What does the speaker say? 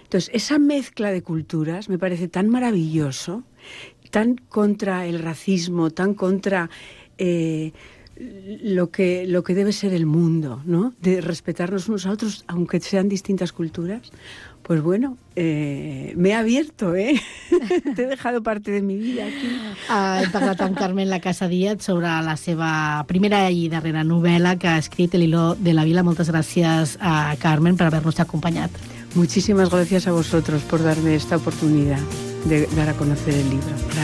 Entonces, esa mezcla de culturas me parece tan maravilloso, tan contra el racismo, tan contra lo que debe ser el mundo, ¿no? De respetarnos unos a otros, aunque sean distintas culturas. Pues bueno, me he abierto, ¿eh? Te he dejado parte de mi vida aquí. Hem parlat amb Carmen Lacasa Díaz sobre la seva primera i darrera novel·la que ha escrit, El hilo de la vila. Moltes gràcies a Carmen per haver-nos acompanyat. Muchísimas gracias a vosotros por darme esta oportunidad de dar a conocer el libro. Gracias.